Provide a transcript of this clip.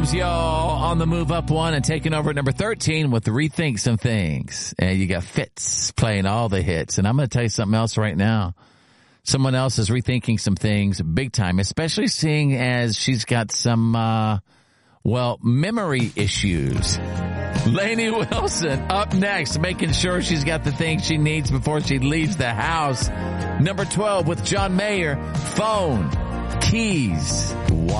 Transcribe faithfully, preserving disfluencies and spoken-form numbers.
Y'all on the move up one and taking over at number thirteen with the Rethink Some Things. And you got Fitz playing all the hits. And I'm going to tell you something else right now. Someone else is rethinking some things big time, especially seeing as she's got some, uh, well, memory issues. Lainey Wilson up next, making sure she's got the things she needs before she leaves the house. Number twelve with John Mayer, Phone, Keys.